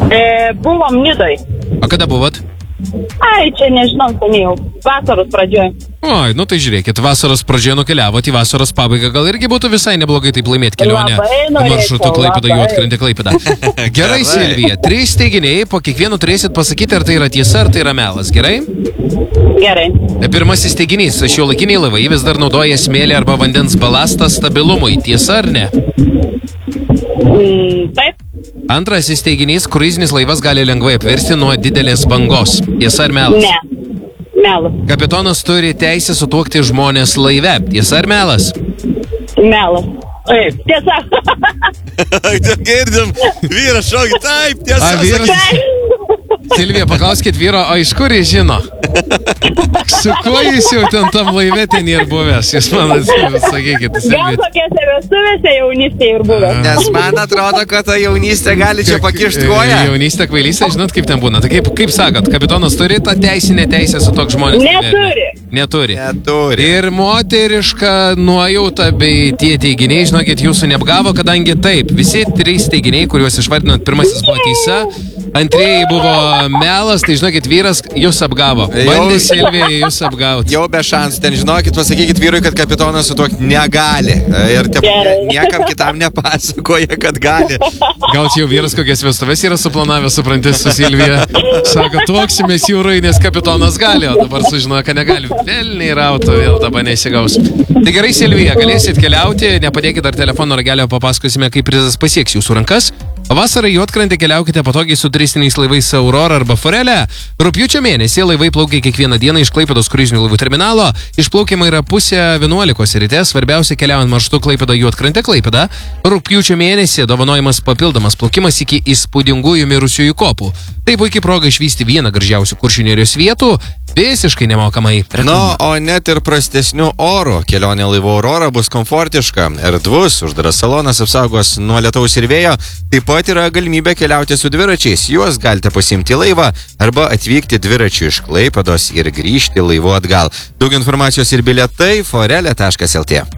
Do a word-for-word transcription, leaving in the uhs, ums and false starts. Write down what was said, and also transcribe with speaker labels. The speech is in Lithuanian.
Speaker 1: E, buvom Nidoj.
Speaker 2: O kada buvot?
Speaker 1: Ai, čia nežinau, seniai jau. Vasaros pradžioj.
Speaker 2: Oi, nu tai žiūrėkit, vasaros pradžioje nukeliavot į vasaros pabaigą, gal irgi būtų visai neblogai taip laimėti kelionę maršrutu Klaipėda, Juodkrantė, Klaipėda. Gerai, Silvija, trys teiginiai, po kiekvienų turėsit pasakyti, ar tai yra tiesa, ar tai yra melas, gerai?
Speaker 1: Gerai.
Speaker 2: Pirmasis teiginys, šiuolaikiniai laivai vis dar naudoja smėlį arba vandens balastą stabilumui, tiesa ar ne?
Speaker 1: Mm, taip.
Speaker 2: Antrasis teiginys, kruizinis laivas gali lengvai apversti nuo didelės bangos, tiesa ar melas?
Speaker 1: Ne. Melas.
Speaker 2: Kapitonas turi teisę sutuokti žmonės laive. Tiesa ar melas?
Speaker 1: Melas. Taip. Tiesa.
Speaker 3: Girdim, vyras šaukia, taip, tiesa.
Speaker 2: A, vyras... Silvija, paklauskit vyro, o iš kur jis žino? Su kuo jūs jau ten tam laive ten ir buvęs? Jūs man sakykit, Silvija.
Speaker 1: Gal tokiose vestuvėse jaunystėje ir buvęs.
Speaker 3: Nes man atrodo, kad ta jaunystė gali čia pakišti koją.
Speaker 2: Jaunystė kvailystė, žinot, kaip ten būna. Tai kaip, kaip sakot, kapitonas turi tą teisinę teisę su toks žmonės?
Speaker 1: Neturi.
Speaker 2: Neturi.
Speaker 3: Neturi.
Speaker 2: Ir moteriška nuojauta bei tie teiginiai, žinokit, jūsų neapgavo, kadangi taip, visi trys teiginiai, kuriuos išvardinot, pirmasis buvo teisa, antrieji buvo melas, tai žinokit, vyras jūs apgavo. Bandė Silvija jūs apgauti.
Speaker 3: Jau be šansų, ten žinokit, pasakykit vyrui, kad kapitonas su tuo negali. Ir te, niekam kitam nepasakoja, kad gali.
Speaker 2: Gal čia jau vyras kokias vestuves yra suplanavęs, suprantis, su Silvija. Sako, tuoksimės jūrai, nes kapitonas gali, o dabar sužinoja, kad negali. Velniai rautų, vėl dabar nesigaus. Tai gerai, Silvija, galėsit keliauti, nepadėkit dar telefono ragelio, papasakosime, kaip prizas pasieks jūsų rankas. Vasarą Juodkrantę keliaukite patogiai su turistiniais laivais Aurora arba Forelė. Rugpjūčio mėnesį laivai plaukia kiekvieną dieną iš Klaipėdos kruizinių laivų terminalo. Išplaukiama yra pusė vienuolikos ryte, svarbiausia keliaujant maršrutu Klaipėda, Juodkrantė, Klaipėda. Rugpjūčio mėnesį dovanojamas papildomas plaukimas iki įspūdingųjų mirusiųjų kopų. Tai puikiai proga išvysti vieną gražiausių Kuršių nerijos vietų, visiškai nemokamai.
Speaker 3: Nu, o net ir prastesnių orų. Kelionė laivu Aurora bus komfortiška. Erdvus, uždaras salonas apsaugos nuo lietaus ir vėjo. Taip pat yra galimybė keliauti su dviračiais. Juos galite pasiimti į laivą arba atvykti dviračiu iš Klaipėdos ir grįžti laivu atgal. Daug informacijos ir bilietai forelė taškas lt.